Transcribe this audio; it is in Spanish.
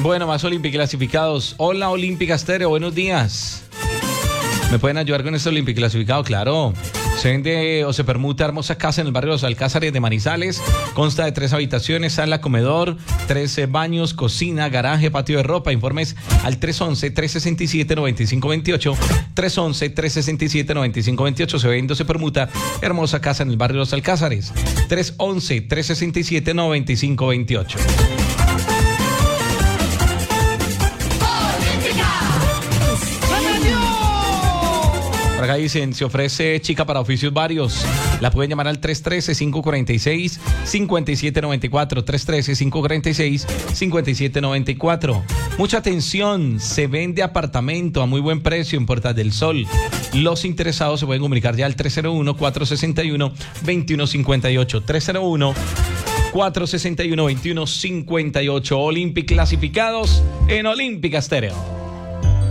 Bueno, más Olympic clasificados. Hola, Olímpica Estéreo, buenos días. ¿Me pueden ayudar con este Olympic clasificado? Claro. Se vende o se permuta hermosa casa en el barrio Los Alcázares de Manizales. Consta de 3 habitaciones, sala, comedor, 13 baños, cocina, garaje, patio de ropa. Informes al 311-367-9528. 311-367-9528. Se vende o se permuta hermosa casa en el barrio Los Alcázares. 311-367-9528. Acá dicen, se ofrece chica para oficios varios. La pueden llamar al 313-546-5794. 313-546-5794. Mucha atención, se vende apartamento a muy buen precio en Puertas del Sol. Los interesados se pueden comunicar ya al 301-461-2158. 301-461-2158. Olympic clasificados en Olímpica Estéreo.